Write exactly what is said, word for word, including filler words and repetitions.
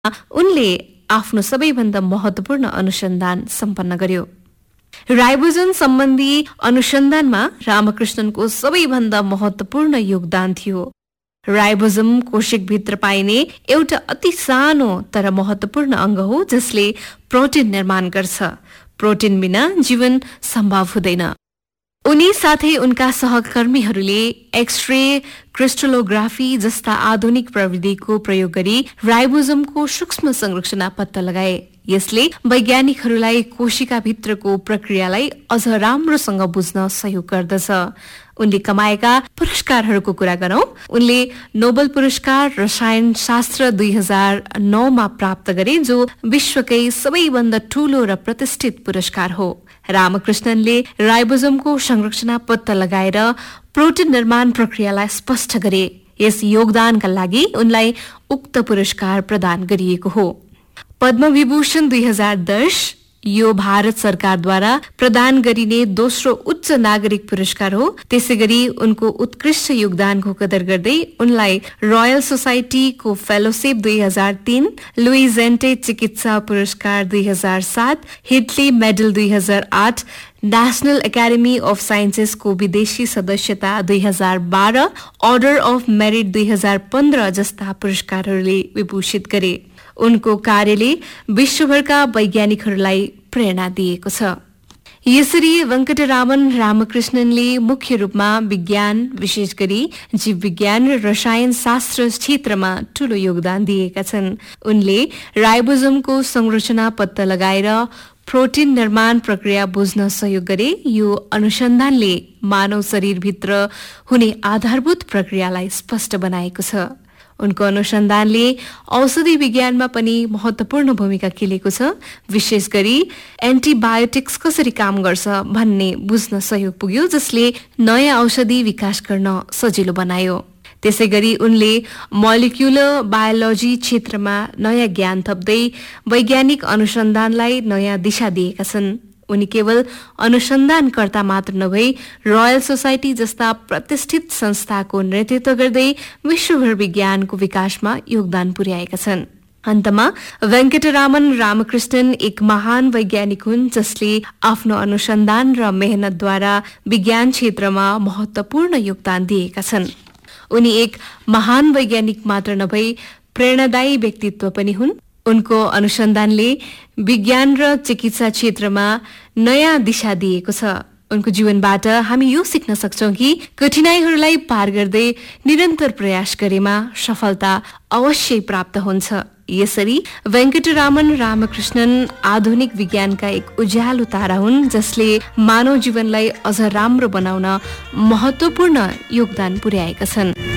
उनले आफ्नो सबैभन्दा महत्त्वपूर्ण अनुसन्धान सम्पन्न गर्यो। राइबोजोम सम्बन्धी अनुसन्धानमा रामकृष्णनको सबैभन्दा महत्त्वपूर्ण योगदान थियो। राइबोजोम कोशिकभित्र पाइने एउटा अति सानो तर महत्त्वपूर्ण अङ्ग हो जसले प्रोटिन निर्माण गर्छ। प्रोटिन बिना जीवन सम्भव हुँदैन। उनी साथै उनका सहकर्मीहरूले एक्सरे क्रिस्टलोग्राफी जस्ता आधुनिक प्रविधिको प्रयोग गरी राइबोजोमको सूक्ष्म संरचना पत्ता लगाए। यसले वैज्ञानिकहरूलाई कोशिका भित्रको प्रक्रियालाई अझ राम्रोसँग बुझ्न सहयोग गर्दछ। उनले कमाएका पुरस्कारहरूको कुरा गरौं। उनले नोबेल पुरस्कार रसायन शास्त्र दुई हजार नौमा प्राप्त गरे, जो विश्वकै सबैभन्दा ठूलो र प्रतिष्ठित पुरस्कार हो। रामकृष्णनले राइबोजोमको संरचना पत्ता लगाएर प्रोटिन निर्माण प्रक्रियालाई स्पष्ट गरे। यस योगदानका लागि उनलाई उक्त पुरस्कार प्रदान गरिएको हो। पद्मविभूषण दुई हजार दस यो भारत सरकारद्वारा प्रदान गरिने दोस्रो उच्च नागरिक पुरस्कार हो। त्यसैगरी उनको उत्कृष्ट योगदानको कदर गर्दै उनलाई रोयल सोसाइटीको फेलोशिप दुई हजार तीन, लुइस एन्टे चिकित्सा पुरस्कार दुई हजार सात, हिटली मेडल दुई हजार आठ, नेशनल एकाडेमी अफ साइन्सेसको विदेशी सदस्यता दुई हजार बाह्र, अर्डर अफ मेरिट दुई हजार पन्ध्र जस्ता पुरस्कारहरूले विभूषित गरे। उनको कार्यले विश्वभरका वैज्ञानिकहरूलाई प्रेरणा दिएको छ। यसरी वेंकटरामन रामकृष्णनले मुख्य रूपमा विज्ञान, विशेष गरी जीव विज्ञान र रसायन शास्त्र क्षेत्रमा ठूलो योगदान दिएका छन्। उनले राइबोजोमको संरचना पत्ता लगाएर प्रोटिन निर्माण प्रक्रिया बुझ्न सहयोग गरे। यो अनुसन्धानले मानव शरीरभित्र हुने आधारभूत प्रक्रियालाई स्पष्ट बनाएको छ। उनको अनुसन्धानले औषधि विज्ञानमा पनि महत्त्वपूर्ण भूमिका खेलेको छ। विशेष गरी एन्टिबायोटिक्स कसरी काम गर्छ भन्ने बुझ्न सहयोग पुग्यो, जसले नयाँ औषधि विकास गर्न सजिलो बनायो। त्यसैगरी उनले मोलिक्युलर बायोलोजी क्षेत्रमा नयाँ ज्ञान थप्दै वैज्ञानिक अनुसन्धानलाई नयाँ दिशा दिएका छन्। उनी केवल अनुसन्धानकर्ता मात्र नभई रोयल सोसाइटी जस्ता प्रतिष्ठित संस्थाको नेतृत्व गर्दै विश्वभर विज्ञानको विकासमा योगदान पुर्याएका छन्। अन्तमा वेंकटरामन रामकृष्णन एक महान वैज्ञानिक हुन्, जसले आफ्नो अनुसन्धान र मेहनतद्वारा विज्ञान क्षेत्रमा महत्त्वपूर्ण योगदान दिएका छन्। उनी एक महान वैज्ञानिक मात्र नभई प्रेरणादायी व्यक्तित्व पनि हुन्। उनको अनुसन्धानले विज्ञान र चिकित्सा क्षेत्रमा नयाँ दिशा दिएको छ। उनको जीवनबाट हामी यो सिक्न सक्छौं कि कठिनाइहरूलाई पार गर्दै निरन्तर प्रयास गरेमा सफलता अवश्य प्राप्त हुन्छ। यसरी वेंकटरामन रामकृष्णन आधुनिक विज्ञानका एक उज्यालो तारा हुन्, जसले मानव जीवनलाई अझ राम्रो बनाउन महत्त्वपूर्ण योगदान पुर्याएका छन्।